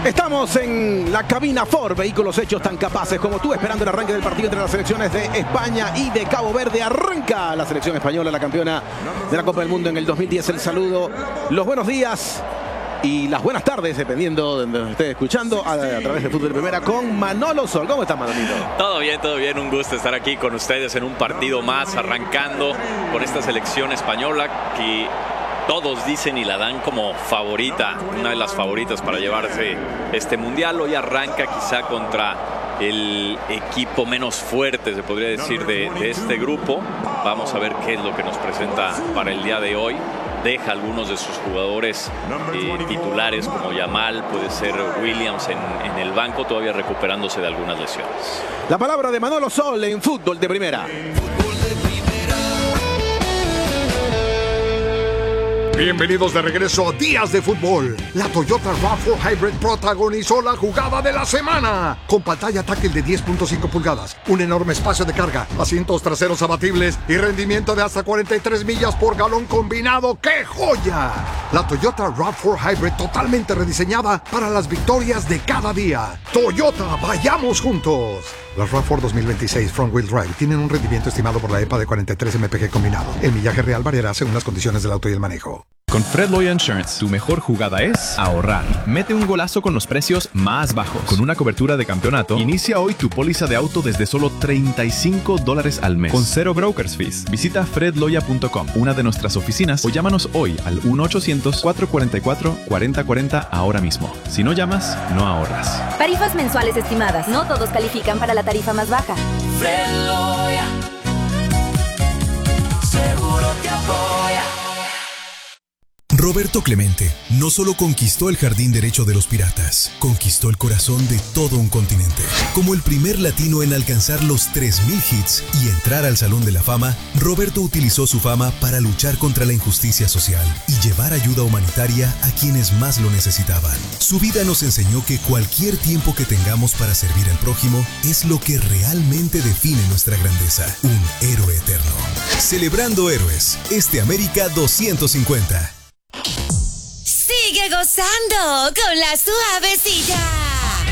Estamos en la cabina Ford, vehículos hechos tan capaces como tú, esperando el arranque del partido entre las selecciones de España y de Cabo Verde. Arranca la selección española, la campeona de la Copa del Mundo en el 2010. El saludo, los buenos días y las buenas tardes, dependiendo de donde nos esté escuchando, a través de Fútbol de Primera con Manolo Sol. ¿Cómo estás, Manolito? Todo bien. Un gusto estar aquí con ustedes en un partido más, arrancando con esta selección española que todos dicen y la dan como favorita, una de las favoritas para llevarse este mundial. Hoy arranca quizá contra el equipo menos fuerte, se podría decir, de este grupo. Vamos a ver qué es lo que nos presenta para el día de hoy. Deja algunos de sus jugadores titulares como Yamal, puede ser Williams en el banco, todavía recuperándose de algunas lesiones. La palabra de Manolo Sol en Fútbol de Primera. Bienvenidos de regreso a Días de Fútbol. La Toyota RAV4 Hybrid protagonizó la jugada de la semana. Con pantalla táctil de 10.5 pulgadas, un enorme espacio de carga, asientos traseros abatibles y rendimiento de hasta 43 millas por galón combinado. ¡Qué joya! La Toyota RAV4 Hybrid totalmente rediseñada para las victorias de cada día. Toyota, vayamos juntos. Las RAV4 2026 Front Wheel Drive tienen un rendimiento estimado por la EPA de 43 mpg combinado. El millaje real variará según las condiciones del auto y el manejo. Con Fred Loya Insurance, tu mejor jugada es ahorrar. Mete un golazo con los precios más bajos. Con una cobertura de campeonato, inicia hoy tu póliza de auto desde solo $35 al mes. Con cero brokers fees. Visita fredloya.com, una de nuestras oficinas, o llámanos hoy al 1-800-444-4040 ahora mismo. Si no llamas, no ahorras. Tarifas mensuales estimadas. No todos califican para la tarifa más baja. Fred Loya, seguro te apoya. Roberto Clemente no solo conquistó el jardín derecho de los Piratas, conquistó el corazón de todo un continente. Como el primer latino en alcanzar los 3,000 hits y entrar al Salón de la Fama, Roberto utilizó su fama para luchar contra la injusticia social y llevar ayuda humanitaria a quienes más lo necesitaban. Su vida nos enseñó que cualquier tiempo que tengamos para servir al prójimo es lo que realmente define nuestra grandeza, un héroe eterno. Celebrando héroes, este América 250. Sigue gozando con la suavecita.